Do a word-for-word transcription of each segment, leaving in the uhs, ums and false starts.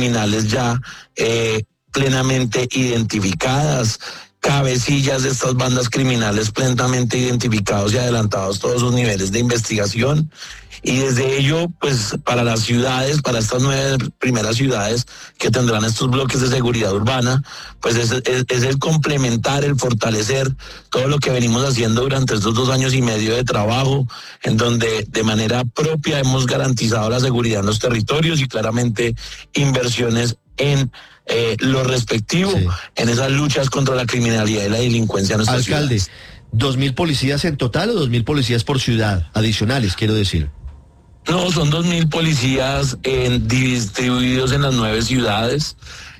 criminales ya eh, plenamente identificadas, cabecillas de estas bandas criminales plenamente identificados y adelantados todos sus niveles de investigación. Y desde ello, pues para las ciudades, para estas nueve primeras ciudades que tendrán estos bloques de seguridad urbana, pues es, es, es el complementar, el fortalecer todo lo que venimos haciendo durante estos dos años y medio de trabajo, en donde de manera propia hemos garantizado la seguridad en los territorios y claramente inversiones en eh, lo respectivo, sí, en esas luchas contra la criminalidad y la delincuencia en nuestras Alcalde, ciudades. ¿dos mil policías en total o dos mil policías por ciudad? Adicionales, quiero decir. No, son dos mil policías en, distribuidos en las nueve ciudades.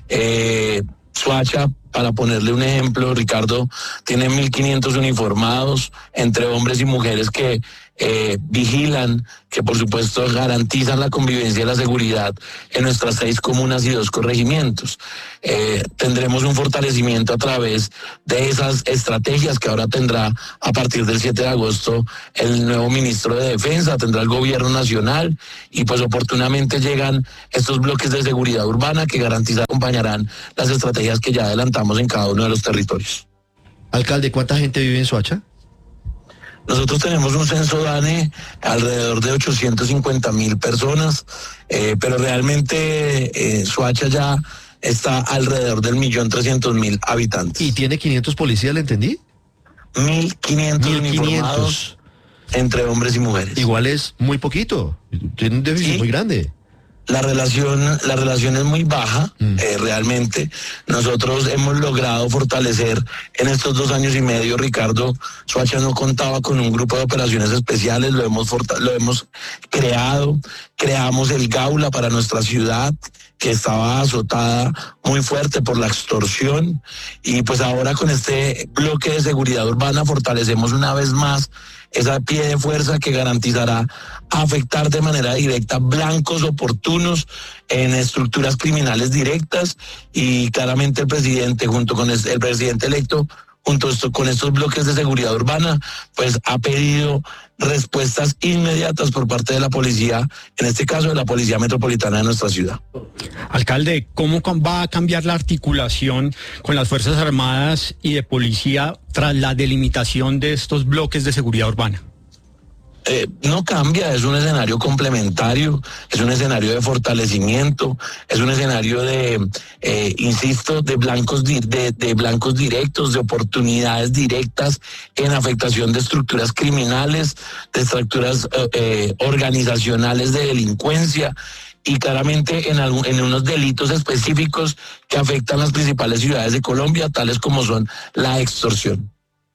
Eh, Soacha, para ponerle un ejemplo, Ricardo, tiene mil quinientos uniformados entre hombres y mujeres que eh, vigilan, que por supuesto garantizan la convivencia y la seguridad en nuestras seis comunas y dos corregimientos. Eh, tendremos un fortalecimiento a través de esas estrategias que ahora tendrá a partir del siete de agosto el nuevo ministro de Defensa, tendrá el gobierno nacional y pues oportunamente llegan estos bloques de seguridad urbana que garantizan acompañarán las estrategias que ya adelantamos en cada uno de los territorios. Alcalde, ¿cuánta gente vive en Soacha? Nosotros tenemos un censo, Dane, alrededor de ochocientos cincuenta mil personas, eh, pero realmente eh, Soacha ya está alrededor del millón trescientos mil habitantes. ¿Y tiene quinientos policías, le entendí? Mil quinientos uniformados entre hombres y mujeres. Igual es muy poquito, tiene un déficit, ¿sí?, muy grande. La relación, la relación es muy baja, mm. eh, realmente. Nosotros hemos logrado fortalecer en estos dos años y medio, Ricardo. Soacha no contaba con un grupo de operaciones especiales, lo hemos, lo hemos creado. Creamos el Gaula para nuestra ciudad, que estaba azotada muy fuerte por la extorsión. Y pues ahora con este bloque de seguridad urbana fortalecemos una vez más esa pie de fuerza que garantizará afectar de manera directa blancos oportunos en estructuras criminales directas, y claramente el presidente junto con el, el presidente electo junto esto, con estos bloques de seguridad urbana, pues ha pedido respuestas inmediatas por parte de la policía, en este caso de la Policía Metropolitana de nuestra ciudad. Alcalde, ¿cómo va a cambiar la articulación con las Fuerzas Armadas y de Policía tras la delimitación de estos bloques de seguridad urbana? Eh, no cambia, es un escenario complementario, es un escenario de fortalecimiento, es un escenario de, eh, insisto, de blancos, di- de, de blancos directos, de oportunidades directas en afectación de estructuras criminales, de estructuras eh, eh, organizacionales de delincuencia, y claramente en, algún, en unos delitos específicos que afectan las principales ciudades de Colombia, tales como son la extorsión.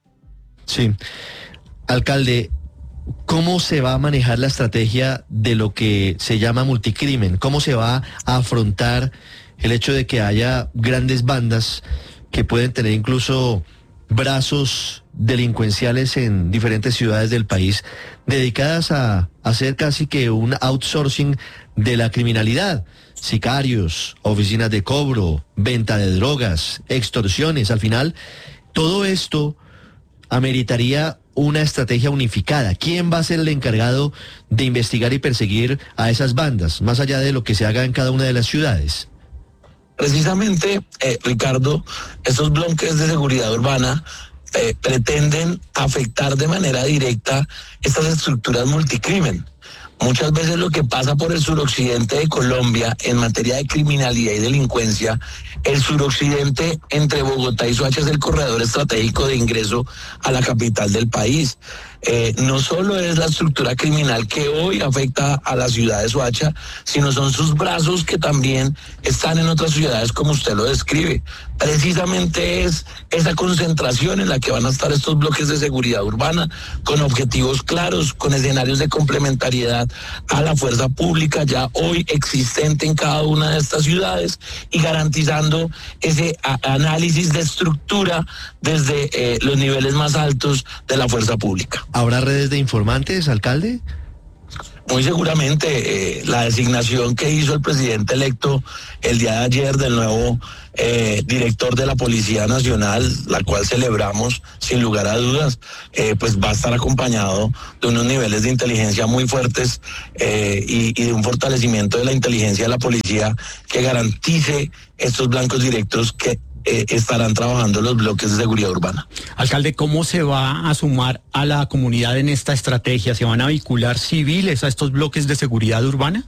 Sí. Alcalde, ¿cómo se va a manejar la estrategia de lo que se llama multicrimen? ¿Cómo se va a afrontar el hecho de que haya grandes bandas que pueden tener incluso brazos delincuenciales en diferentes ciudades del país dedicadas a hacer casi que un outsourcing de la criminalidad? Sicarios, oficinas de cobro, venta de drogas, extorsiones. Al final, todo esto ameritaría una estrategia unificada. ¿Quién va a ser el encargado de investigar y perseguir a esas bandas, más allá de lo que se haga en cada una de las ciudades? Precisamente, eh, Ricardo, estos bloques de seguridad urbana eh, pretenden afectar de manera directa estas estructuras multicrimen. Muchas veces lo que pasa por el suroccidente de Colombia en materia de criminalidad y delincuencia, el suroccidente entre Bogotá y Soacha es el corredor estratégico de ingreso a la capital del país. Eh, no solo es la estructura criminal que hoy afecta a la ciudad de Soacha, sino son sus brazos que también están en otras ciudades como usted lo describe. Precisamente es esa concentración en la que van a estar estos bloques de seguridad urbana, con objetivos claros, con escenarios de complementariedad a la fuerza pública ya hoy existente en cada una de estas ciudades, y garantizando ese a- análisis de estructura desde eh, los niveles más altos de la fuerza pública. ¿Habrá redes de informantes, alcalde? muy seguramente eh, la designación que hizo el presidente electo el día de ayer del nuevo eh, director de la Policía Nacional, la cual celebramos sin lugar a dudas, eh, pues va a estar acompañado de unos niveles de inteligencia muy fuertes eh, y, y de un fortalecimiento de la inteligencia de la policía que garantice estos blancos directos que Eh, estarán trabajando los bloques de seguridad urbana. Alcalde, ¿cómo se va a sumar a la comunidad en esta estrategia? ¿Se van a vincular civiles a estos bloques de seguridad urbana?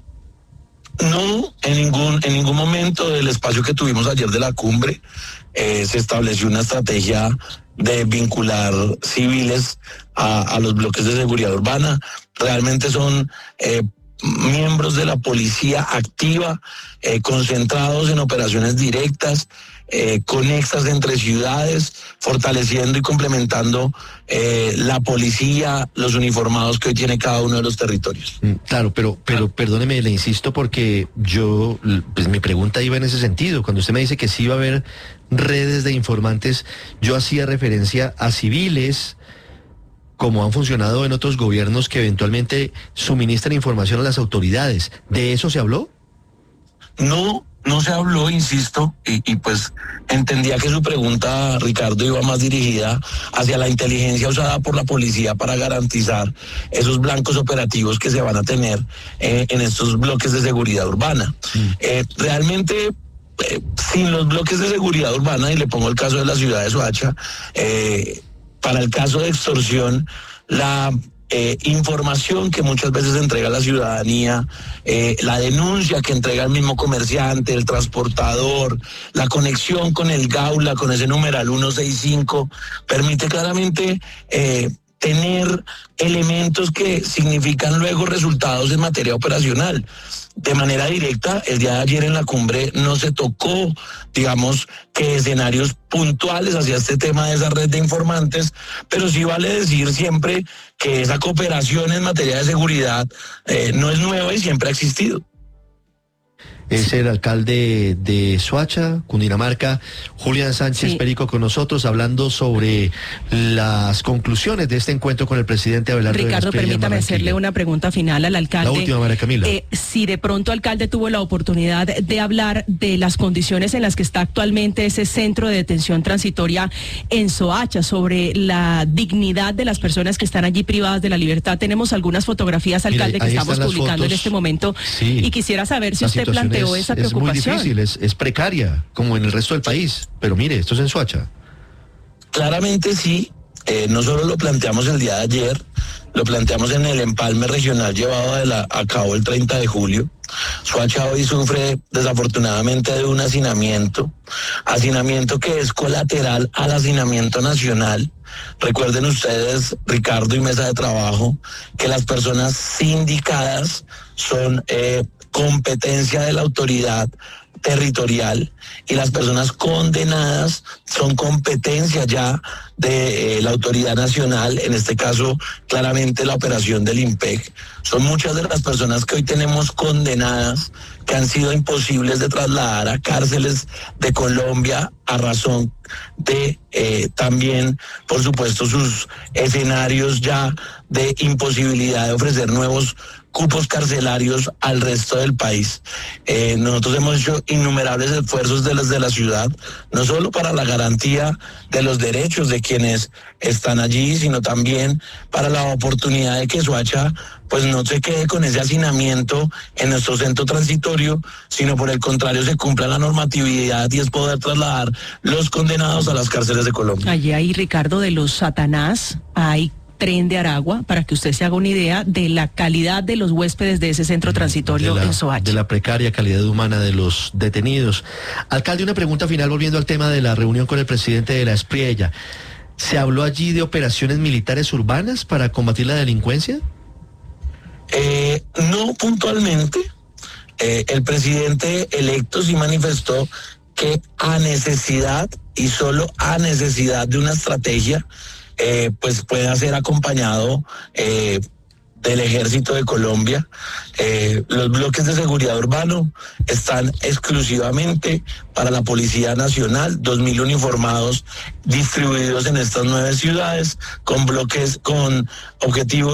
No, en ningún, en ningún momento del espacio que tuvimos ayer de la cumbre eh, se estableció una estrategia de vincular civiles a, a los bloques de seguridad urbana. Realmente son eh, miembros de la policía activa, eh, concentrados en operaciones directas, eh, conexas entre ciudades, fortaleciendo y complementando eh, la policía, los uniformados que hoy tiene cada uno de los territorios. Mm, claro, pero, pero perdóneme, le insisto porque yo, pues mi pregunta iba en ese sentido. Cuando usted me dice que sí va a haber redes de informantes, yo hacía referencia a civiles, como han funcionado en otros gobiernos que eventualmente suministran información a las autoridades. ¿De eso se habló? No, no se habló, insisto, y, y pues entendía que su pregunta, Ricardo, iba más dirigida hacia la inteligencia usada por la policía para garantizar esos blancos operativos que se van a tener eh, en estos bloques de seguridad urbana. Mm. Eh, realmente... Eh, sin los bloques de seguridad urbana, y le pongo el caso de la ciudad de Soacha, eh, para el caso de extorsión, la eh, información que muchas veces entrega la ciudadanía, eh, la denuncia que entrega el mismo comerciante, el transportador, la conexión con el Gaula, con ese numeral ciento sesenta y cinco, permite claramente eh, tener elementos que significan luego resultados en materia operacional. De manera directa, el día de ayer en la cumbre no se tocó, digamos, que escenarios puntuales hacia este tema de esa red de informantes, pero sí vale decir siempre que esa cooperación en materia de seguridad eh, no es nueva y siempre ha existido. Es el alcalde de Soacha, Cundinamarca, Julián Sánchez sí. Perico, con nosotros, hablando sobre las conclusiones de este encuentro con el presidente Abelardo. Ricardo, permítame hacerle una pregunta final al alcalde. La última, María Camila. Eh, si de pronto alcalde tuvo la oportunidad de hablar de las condiciones en las que está actualmente ese centro de detención transitoria en Soacha, sobre la dignidad de las personas que están allí privadas de la libertad. Tenemos algunas fotografías, alcalde, Mira, que estamos publicando fotos, en este momento, sí. Y quisiera saber si usted plantea Es, esa es muy difícil, es, es precaria, como en el resto del país. Pero mire, esto es en Soacha. Claramente sí, eh, no solo lo planteamos el día de ayer, lo planteamos en el empalme regional llevado de la, a cabo el treinta de julio. Soacha hoy sufre desafortunadamente de un hacinamiento, hacinamiento que es colateral al hacinamiento nacional. Recuerden ustedes, Ricardo y mesa de trabajo, que las personas sindicadas son eh, competencia de la autoridad territorial y las personas condenadas son competencia ya de eh, la autoridad nacional, en este caso claramente la operación del IMPEC. Son muchas de las personas que hoy tenemos condenadas que han sido imposibles de trasladar a cárceles de Colombia a razón de eh, también, por supuesto, sus escenarios ya de imposibilidad de ofrecer nuevos cupos carcelarios al resto del país. Eh, nosotros hemos hecho innumerables esfuerzos de las de la ciudad, no solo para la garantía de los derechos de quienes están allí, sino también para la oportunidad de que Soacha pues no se quede con ese hacinamiento en nuestro centro transitorio, sino por el contrario se cumpla la normatividad y es poder trasladar los condenados a las cárceles de Colombia. Allí hay, Ricardo, de los Satanás, hay Tren de Aragua, para que usted se haga una idea de la calidad de los huéspedes de ese centro transitorio la, en Soacha. De la precaria calidad humana de los detenidos. Alcalde, una pregunta final volviendo al tema de la reunión con el presidente de la Espriella. ¿Se habló allí de operaciones militares urbanas para combatir la delincuencia? Eh, no puntualmente. Eh, el presidente electo sí manifestó que a necesidad y solo a necesidad de una estrategia, Eh, pues pueda ser acompañado eh, del Ejército de Colombia. Eh, los bloques de seguridad urbano están exclusivamente para la Policía Nacional, dos mil uniformados distribuidos en estas nueve ciudades, con bloques, con objetivos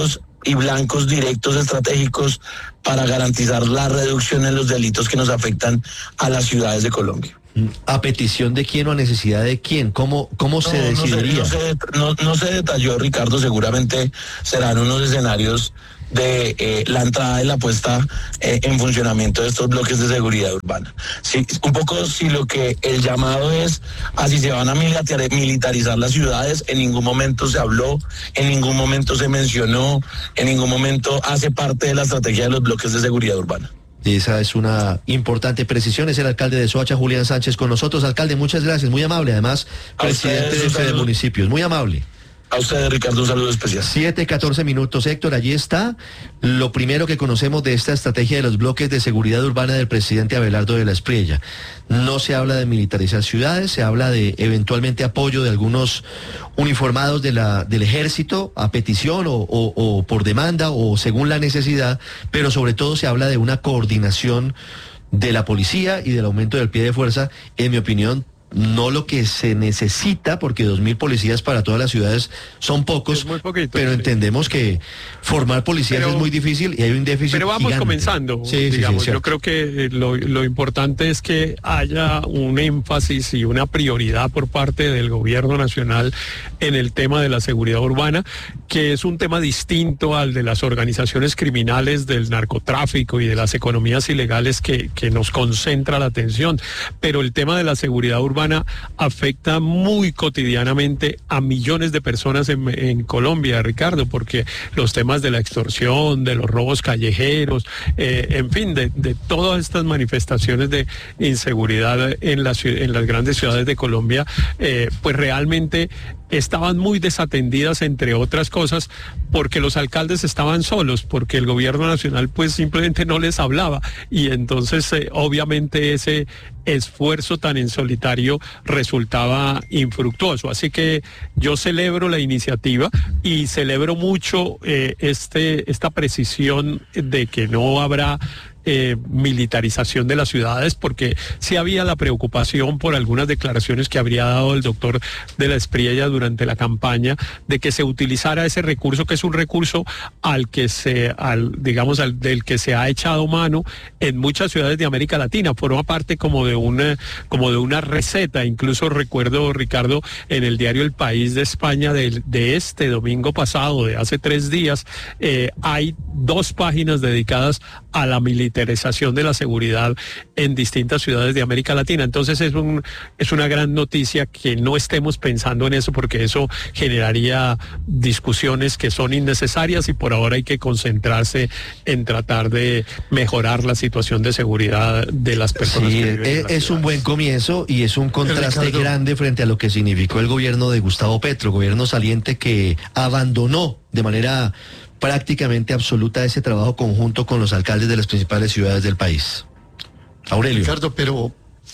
y blancos directos estratégicos para garantizar la reducción en los delitos que nos afectan a las ciudades de Colombia. ¿A petición de quién o a necesidad de quién? ¿Cómo, cómo se no, decidiría? No se, no, se, no, no se detalló, Ricardo, seguramente serán unos escenarios de eh, la entrada y la puesta eh, en funcionamiento de estos bloques de seguridad urbana. Sí, un poco si lo que el llamado es a si se van a militar, militarizar las ciudades, en ningún momento se habló, en ningún momento se mencionó, en ningún momento hace parte de la estrategia de los bloques de seguridad urbana. Esa es una importante precisión. Es el alcalde de Soacha, Julián Sánchez, con nosotros. Alcalde, muchas gracias, muy amable. Además, presidente de Fede Municipios, muy amable. A ustedes, Ricardo, un saludo especial. Siete, catorce minutos, Héctor, allí está lo primero que conocemos de esta estrategia de los bloques de seguridad urbana del presidente Abelardo de la Espriella. No se habla de militarizar ciudades, se habla de eventualmente apoyo de algunos uniformados de la, del ejército a petición o, o, o por demanda o según la necesidad, pero sobre todo se habla de una coordinación de la policía y del aumento del pie de fuerza, en mi opinión, no lo que se necesita, porque dos mil policías para todas las ciudades son pocos, es muy poquito, pero sí. entendemos que formar policías pero, es muy difícil y hay un déficit Pero vamos gigante. comenzando, sí, digamos, sí, sí, yo creo que lo, lo importante es que haya un énfasis y una prioridad por parte del gobierno nacional en el tema de la seguridad urbana, que es un tema distinto al de las organizaciones criminales, del narcotráfico y de las economías ilegales que, que nos concentra la atención, pero el tema de la seguridad urbana afecta muy cotidianamente a millones de personas en, en Colombia, Ricardo, porque los temas de la extorsión, de los robos callejeros, eh, en fin, de, de todas estas manifestaciones de inseguridad en las, en las grandes ciudades de Colombia, eh, pues realmente estaban muy desatendidas, entre otras cosas, porque los alcaldes estaban solos, porque el gobierno nacional pues simplemente no les hablaba, y entonces eh, obviamente ese esfuerzo tan en solitario resultaba infructuoso. Así que yo celebro la iniciativa y celebro mucho eh, este, esta precisión de que no habrá Eh, militarización de las ciudades, porque sí había la preocupación por algunas declaraciones que habría dado el doctor de la Espriella durante la campaña, de que se utilizara ese recurso, que es un recurso al que se, al, digamos, al, del que se ha echado mano en muchas ciudades de América Latina, forma parte como de una, como de una receta. Incluso recuerdo, Ricardo, en el diario El País de España de, de este domingo pasado, de hace tres días, eh, hay dos páginas dedicadas a la militarización de la seguridad en distintas ciudades de América Latina. Entonces es un es una gran noticia que no estemos pensando en eso, porque eso generaría discusiones que son innecesarias, y por ahora hay que concentrarse en tratar de mejorar la situación de seguridad de las personas. Sí, que viven es, en las es un buen comienzo y es un contraste Ricardo, grande frente a lo que significó el gobierno de Gustavo Petro, gobierno saliente que abandonó de manera prácticamente absoluta ese trabajo conjunto con los alcaldes de las principales ciudades del país. Aurelio. Ricardo, pero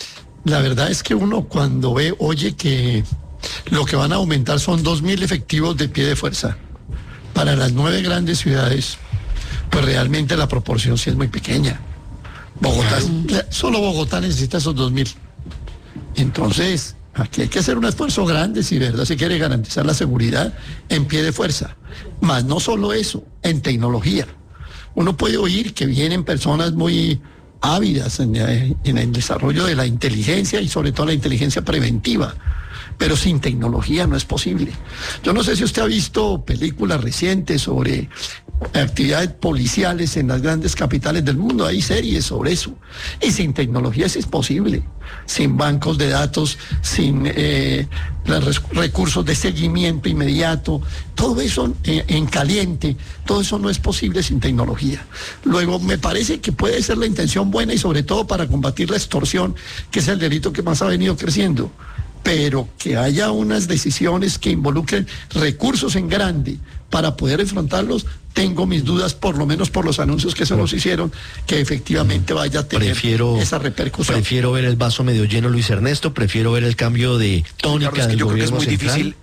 la verdad es que uno cuando ve, oye que lo que van a aumentar son dos mil efectivos de pie de fuerza para las nueve grandes ciudades, pues realmente la proporción sí es muy pequeña. Bogotá, solo Bogotá necesita esos dos mil. Entonces, aquí hay que hacer un esfuerzo grande si de verdad se quiere garantizar la seguridad en pie de fuerza. Más no solo eso, en tecnología. Uno puede oír que vienen personas muy ávidas en, en el desarrollo de la inteligencia y sobre todo la inteligencia preventiva, pero sin tecnología no es posible. Yo no sé si usted ha visto películas recientes sobre actividades policiales en las grandes capitales del mundo, hay series sobre eso, y sin tecnología eso es imposible, sin bancos de datos, sin eh, los recursos de seguimiento inmediato, todo eso en, en caliente, todo eso no es posible sin tecnología. Luego me parece que puede ser la intención buena y sobre todo para combatir la extorsión, que es el delito que más ha venido creciendo, pero que haya unas decisiones que involucren recursos en grande para poder enfrentarlos, tengo mis dudas, por lo menos por los anuncios que se nos hicieron, que efectivamente vaya a tener prefiero, esa repercusión. Prefiero ver el vaso medio lleno, Luis Ernesto, prefiero ver el cambio de tónica Carlos, es que del yo creo que es gobierno muy central. difícil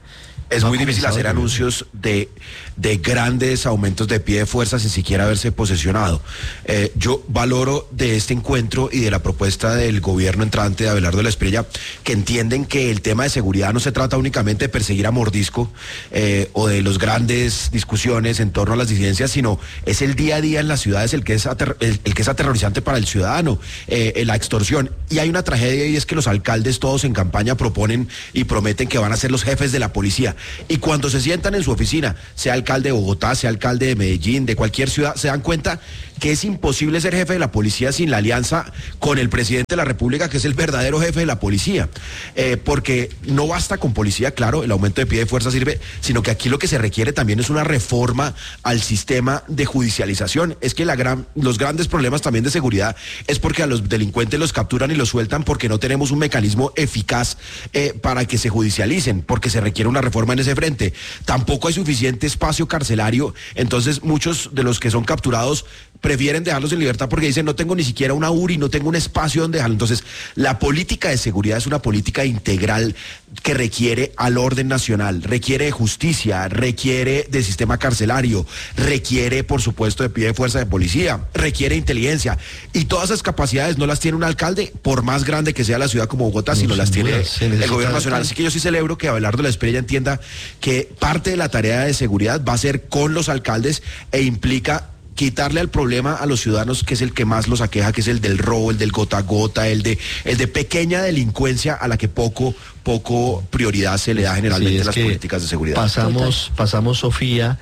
Es no muy ha difícil comenzado hacer el gobierno. anuncios de, de grandes aumentos de pie de fuerza sin siquiera haberse posesionado. Eh, yo valoro de este encuentro y de la propuesta del gobierno entrante de Abelardo de la Espriella, que entienden que el tema de seguridad no se trata únicamente de perseguir a mordisco eh, o de las grandes discusiones en torno a las disidencias, sino es el día a día en las ciudades el que es, ater, el, el que es aterrorizante para el ciudadano, eh, la extorsión. Y hay una tragedia y es que los alcaldes todos en campaña proponen y prometen que van a ser los jefes de la policía. Y cuando se sientan en su oficina, sea alcalde de Bogotá, sea alcalde de Medellín, de cualquier ciudad, se dan cuenta que es imposible ser jefe de la policía sin la alianza con el presidente de la República, que es el verdadero jefe de la policía. Eh, porque no basta con policía, claro, el aumento de pie de fuerza sirve, sino que aquí lo que se requiere también es una reforma al sistema de judicialización. Es que la gran, los grandes problemas también de seguridad es porque a los delincuentes los capturan y los sueltan porque no tenemos un mecanismo eficaz eh, para que se judicialicen, porque se requiere una reforma en ese frente. Tampoco hay suficiente espacio carcelario, entonces muchos de los que son capturados prefieren dejarlos en libertad porque dicen no tengo ni siquiera una U R I, no tengo un espacio donde dejarlo. Entonces, la política de seguridad es una política integral que requiere al orden nacional, requiere de justicia, requiere de sistema carcelario, requiere, por supuesto, de pie de fuerza de policía, requiere inteligencia. Y todas esas capacidades no las tiene un alcalde, por más grande que sea la ciudad como Bogotá, No, sino las sin tiene duda, se el necesita gobierno nacional. alcalde. Así que yo sí celebro que Abelardo de la Espriella entienda que parte de la tarea de seguridad va a ser con los alcaldes e implica quitarle al problema a los ciudadanos, que es el que más los aqueja, que es el del robo, el del gota a gota, el de, el de pequeña delincuencia a la que poco, poco prioridad se le da generalmente Sí, en es las que políticas de seguridad. Pasamos, pasamos, Sofía,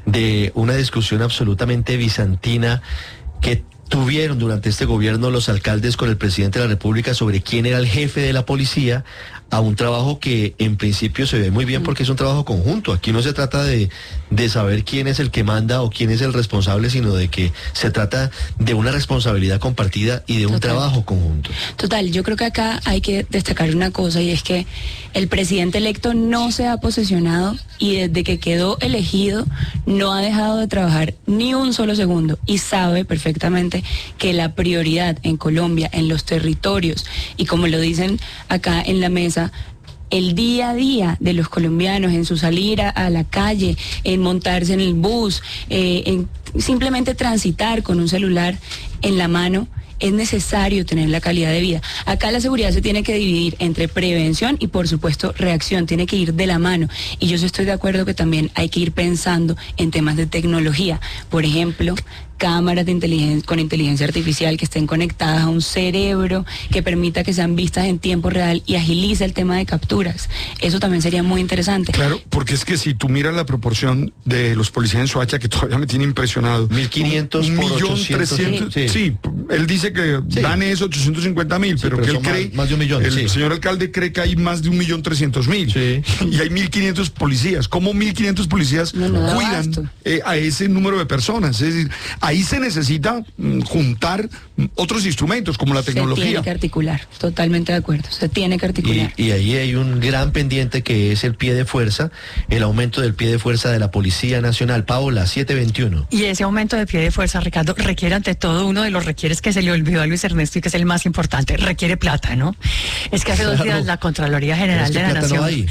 de una discusión absolutamente bizantina que tuvieron durante este gobierno los alcaldes con el presidente de la República sobre quién era el jefe de la policía, a un trabajo que en principio se ve muy bien porque es un trabajo conjunto. Aquí no se trata de, de saber quién es el que manda o quién es el responsable, sino de que se trata de una responsabilidad compartida y de un Total. trabajo conjunto. Total, yo creo que acá hay que destacar una cosa, y es que el presidente electo no se ha posesionado y desde que quedó elegido no ha dejado de trabajar ni un solo segundo, y sabe perfectamente que la prioridad en Colombia, en los territorios, y como lo dicen acá en la mesa, el día a día de los colombianos, en su salir a, a la calle, en montarse en el bus, eh, en simplemente transitar con un celular en la mano, es necesario tener la calidad de vida. Acá la seguridad se tiene que dividir entre prevención y, por supuesto, reacción. Tiene que ir de la mano. Y yo sí estoy de acuerdo que también hay que ir pensando en temas de tecnología. Por ejemplo, cámaras de inteligencia, con inteligencia artificial que estén conectadas a un cerebro, que permita que sean vistas en tiempo real y agilice el tema de capturas. Eso también sería muy interesante. Claro, porque es que si tú miras la proporción de los policías en Soacha, que todavía me tiene impresionado. mil quinientos un por millón ochocientos, trescientos. sí. Sí, él dice que Sí. dan es ochocientos cincuenta mil, Sí, pero, pero que él son más- cree. más de un millón, El sí. señor alcalde cree que hay más de un millón trescientos mil. Sí. Y hay mil quinientos policías. ¿Cómo mil quinientos policías No, no da cuidan abasto. eh, a ese número de personas? Es decir, ahí se necesita mm, juntar mm, otros instrumentos como la Se tecnología. tiene que articular, totalmente de acuerdo, se tiene que articular. Y, y ahí hay un gran pendiente que es el pie de fuerza, el aumento del pie de fuerza de la Policía Nacional. Paola, siete veintiuno. Y ese aumento de pie de fuerza, Ricardo, requiere ante todo uno de los requieres que se le olvidó a Luis Ernesto y que es el más importante, requiere plata, ¿no? Es que hace dos Claro. días la Contraloría Pero General es que de la plata no Nación... hay.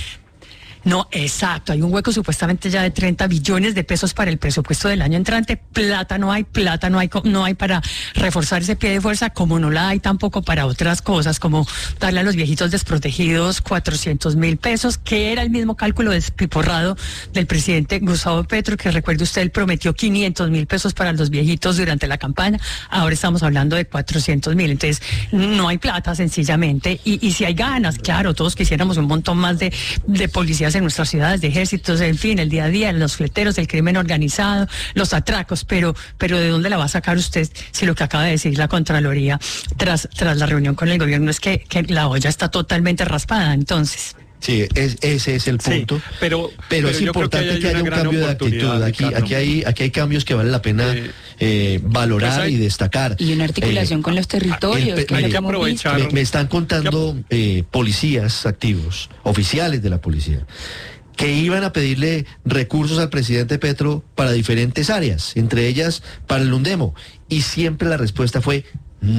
No, exacto, hay un hueco supuestamente ya de treinta billones de pesos para el presupuesto del año entrante, plata no hay, plata no hay, co- no hay para reforzar ese pie de fuerza, como no la hay tampoco para otras cosas, como darle a los viejitos desprotegidos cuatrocientos mil pesos, que era el mismo cálculo despiporrado del presidente Gustavo Petro, que recuerde usted, él prometió quinientos mil pesos para los viejitos durante la campaña, ahora estamos hablando de cuatrocientos mil, entonces no hay plata sencillamente, y, y si hay ganas, claro, todos quisiéramos un montón más de, de policías en nuestras ciudades, de ejércitos, en fin, el día a día, los fleteros, el crimen organizado, los atracos, pero, pero ¿de dónde la va a sacar usted si lo que acaba de decir la Contraloría tras, tras la reunión con el gobierno es que, que la olla está totalmente raspada? Entonces... Sí, es- ese es el Sí, punto. pero- pero, pero es yo creo que importante ahí hay que, haya una un gran cambio de oportunidad, actitud. Aquí, Ricardo. aquí, hay, aquí hay cambios que vale la pena Eh, eh, valorar pues hay- y destacar. Y una articulación Eh, con los territorios. el pe- que hay no que hemos visto. aprovechar. Me, me están contando eh, policías activos, oficiales de la policía, que iban a pedirle recursos al presidente Petro para diferentes áreas, entre ellas para el Undemo, y siempre la respuesta fue no.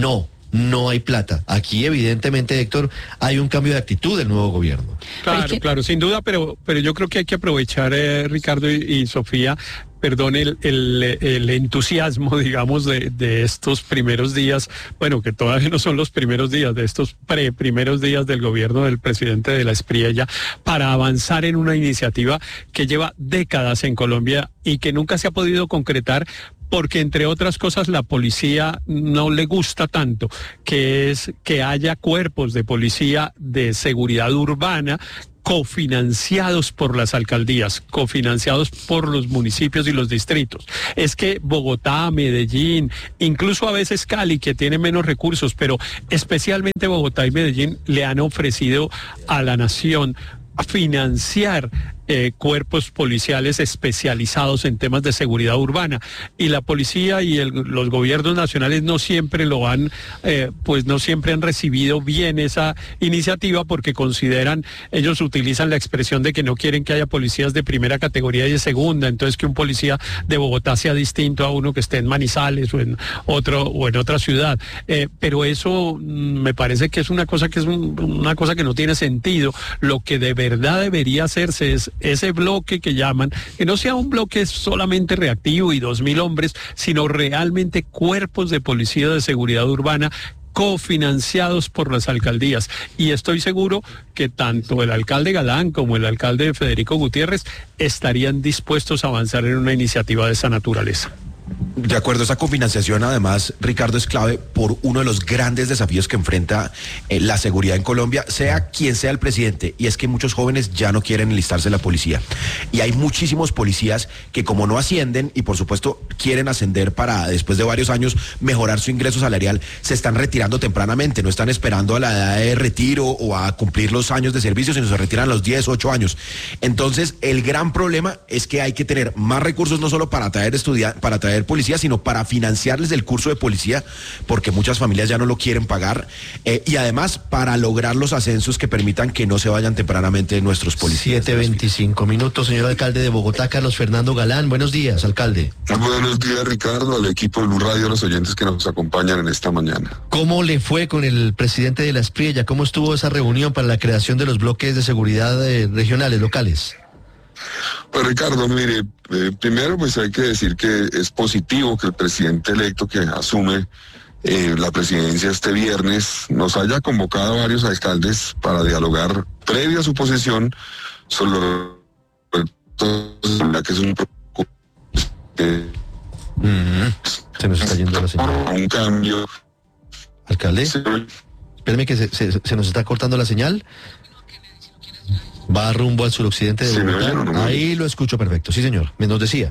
no hay plata. Aquí evidentemente, Héctor, hay un cambio de actitud del nuevo gobierno. Claro, que... claro, sin duda, pero, pero yo creo que hay que aprovechar, eh, Ricardo y, y Sofía, perdón, el, el, el entusiasmo, digamos, de, de estos primeros días, bueno, que todavía no son los primeros días, de estos pre primeros días del gobierno del presidente de la Espriella, para avanzar en una iniciativa que lleva décadas en Colombia y que nunca se ha podido concretar, porque entre otras cosas la policía no le gusta tanto, que es que haya cuerpos de policía de seguridad urbana cofinanciados por las alcaldías, cofinanciados por los municipios y los distritos. Es que Bogotá, Medellín, incluso a veces Cali, que tiene menos recursos, pero especialmente Bogotá y Medellín le han ofrecido a la nación financiar eh, cuerpos policiales especializados en temas de seguridad urbana, y la policía y el, los gobiernos nacionales no siempre lo han eh, pues no siempre han recibido bien esa iniciativa, porque consideran, ellos utilizan la expresión de que no quieren que haya policías de primera categoría y de segunda, entonces que un policía de Bogotá sea distinto a uno que esté en Manizales o en otro o en otra ciudad, eh, pero eso mm, me parece que es una cosa que es un, una cosa que no tiene sentido. Lo que de verdad debería hacerse es ese bloque que llaman, que no sea un bloque solamente reactivo y dos mil hombres, sino realmente cuerpos de policía de seguridad urbana cofinanciados por las alcaldías. Y estoy seguro que tanto el alcalde Galán como el alcalde Federico Gutiérrez estarían dispuestos a avanzar en una iniciativa de esa naturaleza. De acuerdo, esa cofinanciación además, Ricardo, es clave por uno de los grandes desafíos que enfrenta eh, la seguridad en Colombia, sea quien sea el presidente, y es que muchos jóvenes ya no quieren enlistarse en la policía. Y hay muchísimos policías que, como no ascienden y por supuesto quieren ascender para después de varios años mejorar su ingreso salarial, se están retirando tempranamente, no están esperando a la edad de retiro o a cumplir los años de servicio, sino se retiran a los diez, ocho años. Entonces, el gran problema es que hay que tener más recursos, no solo para traer estudiantes, para traer policía, sino para financiarles el curso de policía, porque muchas familias ya no lo quieren pagar, eh, y además para lograr los ascensos que permitan que no se vayan tempranamente nuestros policías. siete veinticinco minutos, señor alcalde de Bogotá, Carlos Fernando Galán. Buenos días, alcalde. Muy buenos días, Ricardo, al equipo de Blue Radio, a los oyentes que nos acompañan en esta mañana. ¿Cómo le fue con el presidente de la Espriella? ¿Cómo estuvo esa reunión para la creación de los bloques de seguridad eh, regionales, locales? Pues Ricardo, mire, eh, primero pues hay que decir que es positivo que el presidente electo que asume eh, la presidencia este viernes nos haya convocado a varios alcaldes para dialogar previo a su posesión sobre lo que es un eh, mm-hmm. Se nos está yendo la señal. Un cambio. Alcalde, sí. Espérame que se, se, se nos está cortando la señal. Va rumbo al suroccidente de Bogotá. Sí, no, no, no. Ahí lo escucho perfecto. Sí, señor. Me nos decía.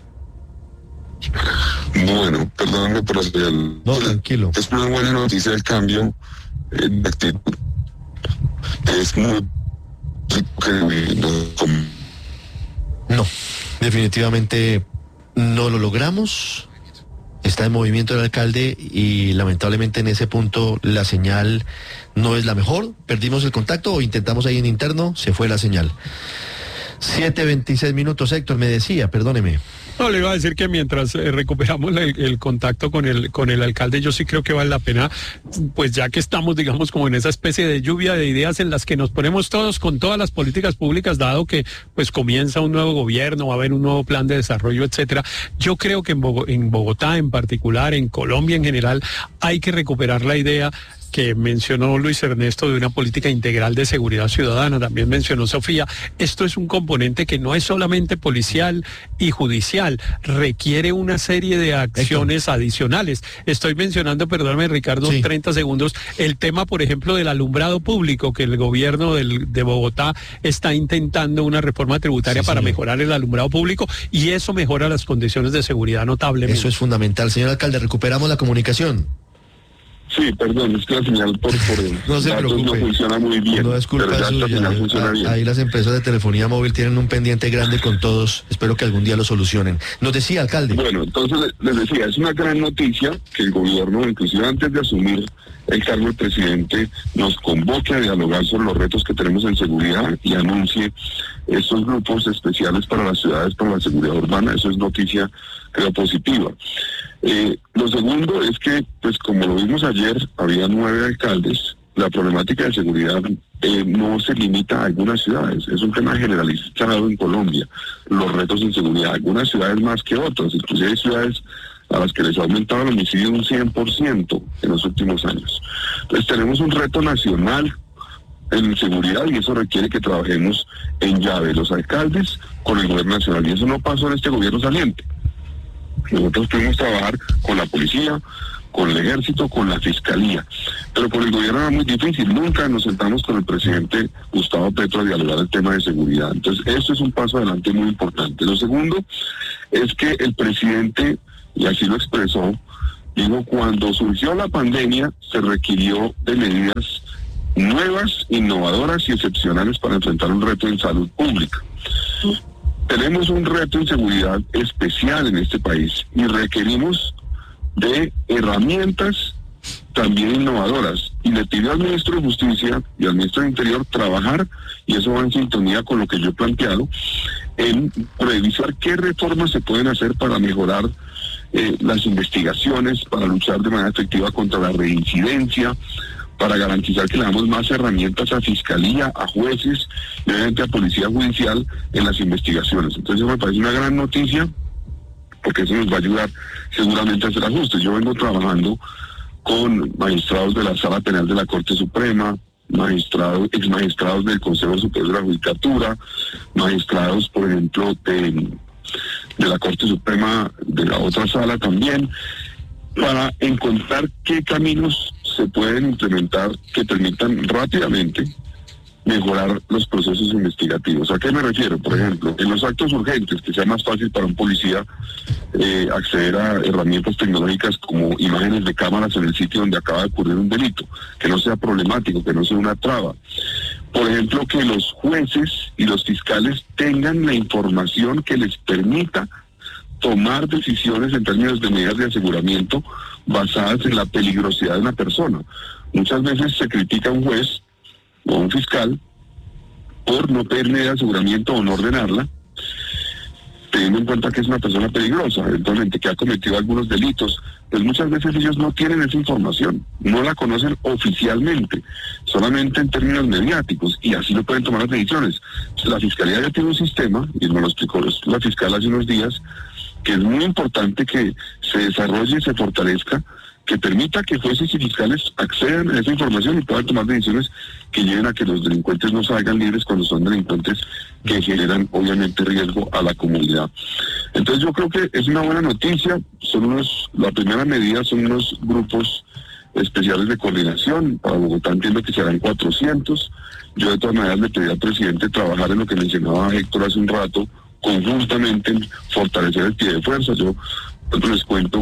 Bueno, perdóname por la señal. No, tranquilo. Es una buena noticia el cambio de actitud. Es muy... No, definitivamente no lo logramos. Está en movimiento el alcalde y lamentablemente en ese punto la señal no es la mejor. Perdimos el contacto o intentamos ahí en interno, se fue la señal. siete veintiséis minutos, Héctor, me decía, perdóneme. No, le iba a decir que mientras eh, recuperamos el, el contacto con el con el alcalde, yo sí creo que vale la pena, pues ya que estamos, digamos, como en esa especie de lluvia de ideas en las que nos ponemos todos con todas las políticas públicas, dado que pues comienza un nuevo gobierno, va a haber un nuevo plan de desarrollo, etcétera. Yo creo que en, Bogo, en Bogotá en particular, en Colombia en general, hay que recuperar la idea que mencionó Luis Ernesto de una política integral de seguridad ciudadana, también mencionó Sofía. Esto es un componente que no es solamente policial y judicial, requiere una serie de acciones Héctor. adicionales. Estoy mencionando, perdóname Ricardo, sí. treinta segundos, el tema, por ejemplo, del alumbrado público, que el gobierno del, de Bogotá está intentando una reforma tributaria sí, para señor. mejorar el alumbrado público, y eso mejora las condiciones de seguridad notablemente. Eso es fundamental. Señor alcalde, recuperamos la comunicación. Sí, perdón, es que la señal por, por no se preocupe, no funciona muy bien. No es culpa suya. Ahí las empresas de telefonía móvil tienen un pendiente grande con todos. Espero que algún día lo solucionen. Nos decía, alcalde. Bueno, entonces les decía, es una gran noticia que el gobierno, inclusive antes de asumir el cargo del presidente, nos convoque a dialogar sobre los retos que tenemos en seguridad y anuncie estos grupos especiales para las ciudades, para la seguridad urbana. Eso es noticia creo, positiva. Eh, lo segundo es que, pues como lo vimos ayer, había nueve alcaldes. La problemática de seguridad eh, no se limita a algunas ciudades, es un tema generalizado en Colombia. Los retos en seguridad, algunas ciudades más que otras, inclusive hay ciudades a las que les ha aumentado el homicidio un cien por ciento en los últimos años. Entonces tenemos un reto nacional en seguridad y eso requiere que trabajemos en llave los alcaldes con el gobierno nacional, y eso no pasó en este gobierno saliente. Nosotros tuvimos que trabajar con la policía, con el ejército, con la fiscalía, pero con el gobierno era muy difícil. Nunca nos sentamos con el presidente Gustavo Petro a dialogar el tema de seguridad. Entonces esto es un paso adelante muy importante. Lo segundo es que el presidente, y así lo expresó, digo, cuando surgió la pandemia se requirió de medidas nuevas, innovadoras y excepcionales para enfrentar un reto en salud pública. Tenemos un reto en seguridad especial en este país y requerimos de herramientas también innovadoras, y le pidió al ministro de Justicia y al ministro de Interior trabajar, y eso va en sintonía con lo que yo he planteado, en revisar qué reformas se pueden hacer para mejorar eh, las investigaciones, para luchar de manera efectiva contra la reincidencia, para garantizar que le damos más herramientas a Fiscalía, a jueces y obviamente a Policía Judicial en las investigaciones. Entonces me parece una gran noticia, porque eso nos va a ayudar seguramente a hacer ajustes. Yo vengo trabajando con magistrados de la Sala Penal de la Corte Suprema, magistrados, ex magistrados del Consejo Superior de la Judicatura, magistrados, por ejemplo, de, de la Corte Suprema de la otra sala también, para encontrar qué caminos se pueden implementar que permitan rápidamente mejorar los procesos investigativos. ¿A qué me refiero? Por ejemplo, en los actos urgentes, que sea más fácil para un policía eh, acceder a herramientas tecnológicas como imágenes de cámaras en el sitio donde acaba de ocurrir un delito, que no sea problemático, que no sea una traba. Por ejemplo, que los jueces y los fiscales tengan la información que les permita tomar decisiones en términos de medidas de aseguramiento basadas en la peligrosidad de una persona. Muchas veces se critica a un juez o a un fiscal por no pedir medida de aseguramiento o no ordenarla, teniendo en cuenta que es una persona peligrosa, eventualmente que ha cometido algunos delitos. Pues muchas veces ellos no tienen esa información, no la conocen oficialmente, solamente en términos mediáticos, y así no pueden tomar las decisiones. Entonces, la Fiscalía ya tiene un sistema, y nos lo explicó la fiscal hace unos días, que es muy importante que se desarrolle y se fortalezca, que permita que jueces y fiscales accedan a esa información y puedan tomar decisiones que lleven a que los delincuentes no salgan libres cuando son delincuentes que generan obviamente riesgo a la comunidad. Entonces yo creo que es una buena noticia. Son unos, la primera medida son unos grupos especiales de coordinación. Para Bogotá entiendo que serán cuatrocientos. Yo de todas maneras le pedí al presidente trabajar en lo que mencionaba Héctor hace un rato, conjuntamente en fortalecer el pie de fuerza. Yo les cuento,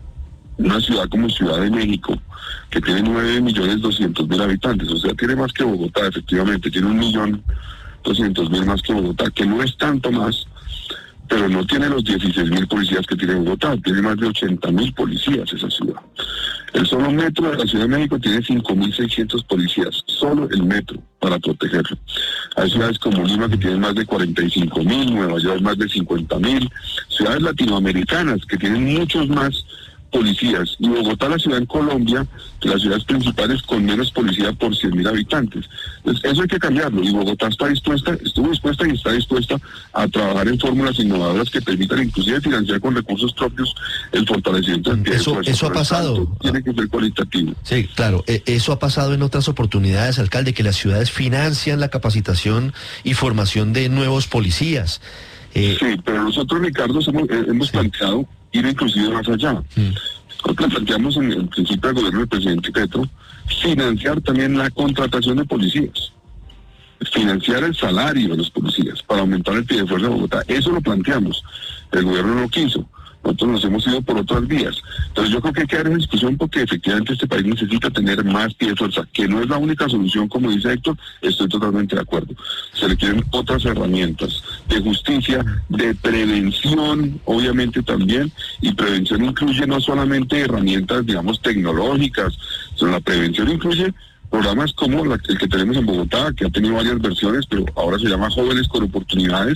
una ciudad como Ciudad de México, que tiene nueve millones doscientos mil habitantes, o sea, tiene más que Bogotá, efectivamente, tiene un millón doscientos mil más que Bogotá, que no es tanto más, pero no tiene los dieciséis mil policías que tiene Bogotá, tiene más de ochenta mil policías esa ciudad. El solo metro de la Ciudad de México tiene cinco mil seiscientos policías, solo el metro, para protegerlo. Hay ciudades como Lima que tienen más de cuarenta y cinco mil, Nueva York más de cincuenta mil, ciudades latinoamericanas que tienen muchos más policías, y Bogotá, la ciudad en Colombia, de las ciudades principales con menos policía por cien mil habitantes. Entonces, eso hay que cambiarlo, y Bogotá está dispuesta, estuvo dispuesta y está dispuesta a trabajar en fórmulas innovadoras que permitan inclusive financiar con recursos propios el fortalecimiento del pie de Eso, fuerza. eso ha pasado. Tanto, tiene que ser cualitativo. Sí, claro. Eh, eso ha pasado en otras oportunidades, alcalde, que las ciudades financian la capacitación y formación de nuevos policías. Eh, sí, pero nosotros, Ricardo, hemos, eh, hemos sí. planteado ir inclusive más allá. Mm. Nosotros planteamos en el principio del gobierno del presidente Petro financiar también la contratación de policías, financiar el salario de los policías para aumentar el pie de fuerza de Bogotá. Eso lo planteamos, el gobierno no quiso. Nosotros nos hemos ido por otras vías. Entonces yo creo que hay que dar esa discusión porque efectivamente este país necesita tener más pie de fuerza, que no es la única solución, como dice Héctor, estoy totalmente de acuerdo. Se le quieren otras herramientas de justicia, de prevención, obviamente también, y prevención incluye no solamente herramientas, digamos, tecnológicas, sino la prevención incluye programas como la, el que tenemos en Bogotá, que ha tenido varias versiones, pero ahora se llama Jóvenes con Oportunidades,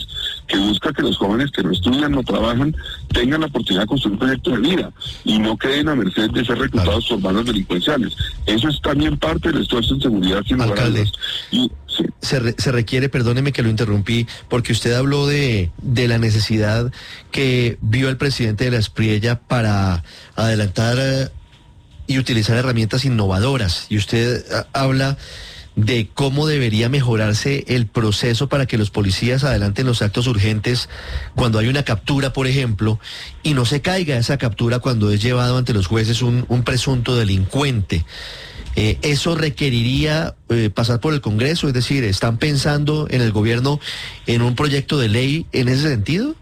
que busca que los jóvenes que no estudian, no trabajan, tengan la oportunidad de construir un proyecto de vida y no queden a merced de ser reclutados por bandas delincuenciales. Eso es también parte del esfuerzo en seguridad, sin lugar a dudas. Y sí. Se, re, se requiere, perdóneme que lo interrumpí, porque usted habló de, de la necesidad que vio el presidente de la Espriella para adelantar eh, y utilizar herramientas innovadoras. Y usted a, habla de cómo debería mejorarse el proceso para que los policías adelanten los actos urgentes cuando hay una captura, por ejemplo, y no se caiga esa captura cuando es llevado ante los jueces un, un presunto delincuente. Eh, ¿Eso requeriría eh, pasar por el Congreso? Es decir, ¿están pensando en el gobierno en un proyecto de ley en ese sentido?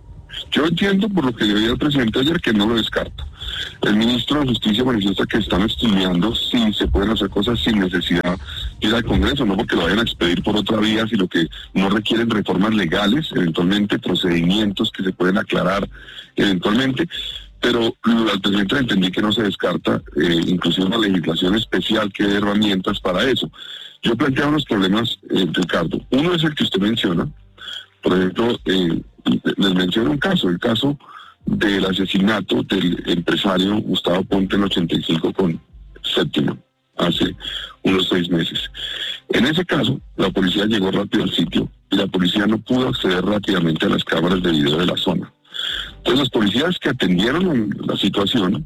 Yo entiendo por lo que le oí al presidente ayer que no lo descarta. El ministro de Justicia manifiesta que están estudiando si se pueden hacer cosas sin necesidad de ir al Congreso, no porque lo vayan a expedir por otra vía, sino que no requieren reformas legales, eventualmente procedimientos que se pueden aclarar eventualmente. Pero al presidente entendí que no se descarta eh, inclusive una legislación especial que dé herramientas para eso. Yo planteaba unos problemas, eh, Ricardo. Uno es el que usted menciona. Por ejemplo, eh, les menciono un caso, el caso del asesinato del empresario Gustavo Ponte en el ochenta y cinco con Séptimo, hace unos seis meses. En ese caso, la policía llegó rápido al sitio y la policía no pudo acceder rápidamente a las cámaras de video de la zona. Entonces los policías que atendieron la situación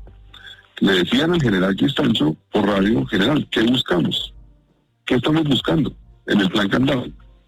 le decían al general Cristanzo por radio: general, ¿qué buscamos? ¿Qué estamos buscando en el plan Candado?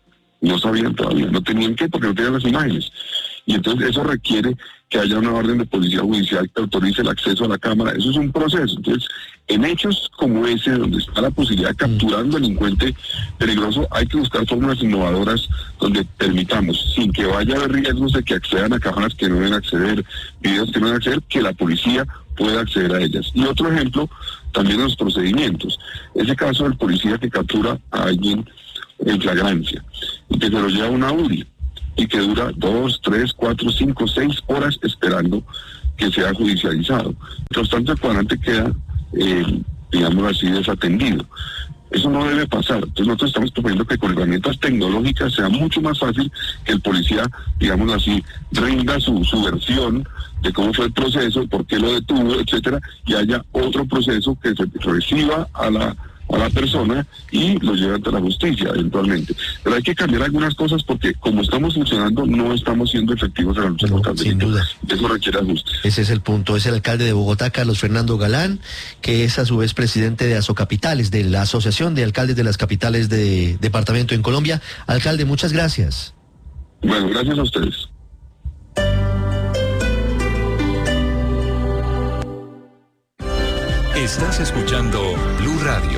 No sabían todavía, no tenían qué, porque no tenían las imágenes. Y entonces eso requiere que haya una orden de policía judicial que autorice el acceso a la cámara. Eso es un proceso. Entonces, en hechos como ese, donde está la posibilidad de capturar a un delincuente peligroso, hay que buscar fórmulas innovadoras donde permitamos, sin que vaya a haber riesgos de que accedan a cámaras que no deben acceder, videos que no deben acceder, que la policía pueda acceder a ellas. Y otro ejemplo, también los procedimientos. Ese caso del policía que captura a alguien en flagrancia y que se lo lleva a una U R I y que dura dos, tres, cuatro, cinco, seis horas esperando que sea judicializado. Mientras tanto, el cuadrante queda, eh, digamos así, desatendido. Eso no debe pasar. Entonces nosotros estamos proponiendo que con herramientas tecnológicas sea mucho más fácil que el policía, digamos así, rinda su, su versión de cómo fue el proceso, por qué lo detuvo, etcétera, y haya otro proceso que se reciba a la a la persona y lo lleva ante la justicia eventualmente. Pero hay que cambiar algunas cosas porque como estamos funcionando no estamos siendo efectivos en la lucha contra el delito. Sin duda. Eso requiere ajustes. Ese es el punto. Es el alcalde de Bogotá, Carlos Fernando Galán, que es a su vez presidente de Asocapitales, de la Asociación de Alcaldes de las Capitales de Departamento en Colombia. Alcalde, muchas gracias. Bueno, gracias a ustedes. Estás escuchando Blue Radio.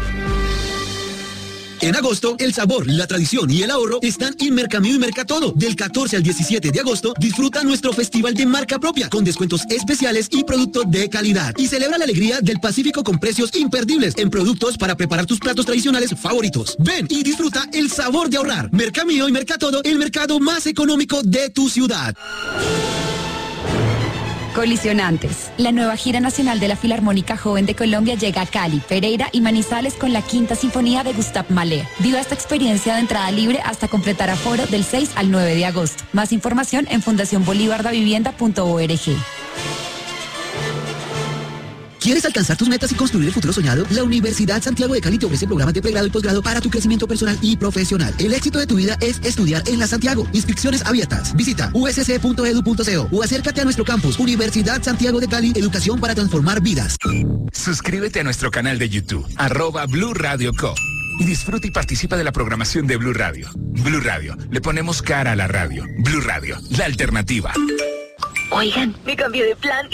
En agosto, el sabor, la tradición y el ahorro están en Mercamío y Mercatodo. Del catorce al diecisiete de agosto, disfruta nuestro festival de marca propia, con descuentos especiales y productos de calidad. Y celebra la alegría del Pacífico con precios imperdibles en productos para preparar tus platos tradicionales favoritos. Ven y disfruta el sabor de ahorrar. Mercamío y Mercatodo, el mercado más económico de tu ciudad. Colisionantes. La nueva gira nacional de la Filarmónica Joven de Colombia llega a Cali, Pereira y Manizales con la Quinta Sinfonía de Gustav Mahler. Viva esta experiencia de entrada libre hasta completar aforo del seis al nueve de agosto. Más información en fundación bolívar da vivienda punto org. ¿Quieres alcanzar tus metas y construir el futuro soñado? La Universidad Santiago de Cali te ofrece programas de pregrado y posgrado para tu crecimiento personal y profesional. El éxito de tu vida es estudiar en la Santiago. Inscripciones abiertas. Visita u s c punto e d u punto co o acércate a nuestro campus. Universidad Santiago de Cali, educación para transformar vidas. Suscríbete a nuestro canal de YouTube, arroba Blue Radio Co. Y disfruta y participa de la programación de Blue Radio. Blue Radio, le ponemos cara a la radio. Blue Radio, la alternativa. Oigan, me cambié de plan